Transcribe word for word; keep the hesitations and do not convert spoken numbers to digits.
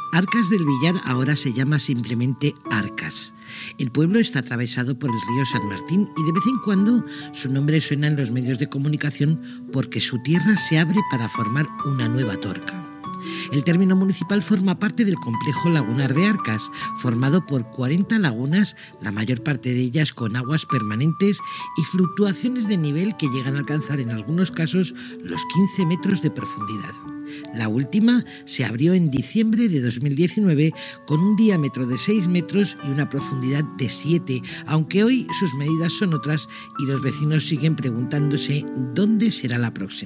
Arcas del Villar ahora se llama simplemente Arcas. El pueblo está atravesado por el río San Martín y de vez en cuando su nombre suena en los medios de comunicación porque su tierra se abre para formar una nueva Torca. El término municipal forma parte del complejo lagunar de Arcas, formado por cuarenta lagunas, la mayor parte de ellas con aguas permanentes y fluctuaciones de nivel que llegan a alcanzar en algunos casos los quince metros de profundidad. La última se abrió en diciembre de dos mil diecinueve con un diámetro de seis metros y una profundidad de siete, aunque hoy sus medidas son otras y los vecinos siguen preguntándose dónde será la próxima.